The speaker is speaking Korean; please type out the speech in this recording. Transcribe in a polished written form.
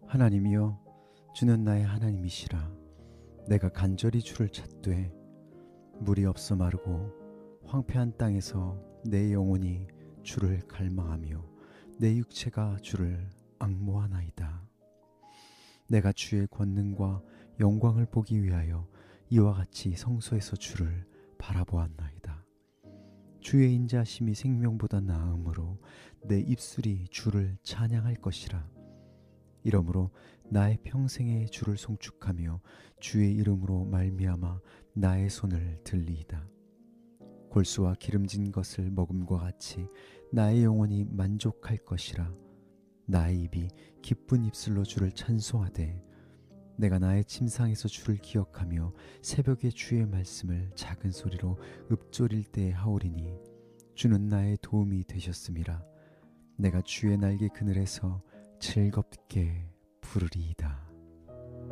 하나님이여, 주는 나의 하나님이시라. 내가 간절히 주를 찾되 물이 없어 마르고 황폐한 땅에서 내 영혼이 주를 갈망하며 내 육체가 주를 앙모하나이다. 내가 주의 권능과 영광을 보기 위하여 이와 같이 성소에서 주를 바라보았나이다. 주의 인자심이 생명보다 나음으로 내 입술이 주를 찬양할 것이라. 이러므로 나의 평생에 주를 송축하며 주의 이름으로 말미암아 나의 손을 들리이다. 골수와 기름진 것을 먹음과 같이 나의 영혼이 만족할 것이라. 나의 입이 기쁜 입술로 주를 찬송하되 내가 나의 침상에서 주를 기억하며 새벽에 주의 말씀을 작은 소리로 읊조릴 때에 하오리니 주는 나의 도움이 되셨음이라. 내가 주의 날개 그늘에서 즐겁게 부르리이다.